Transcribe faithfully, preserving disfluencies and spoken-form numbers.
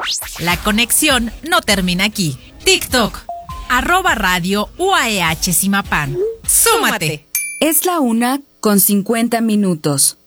La conexión no termina aquí. TikTok, arroba radio U A E H Zimapán. ¡Súmate! Es la una con cincuenta minutos.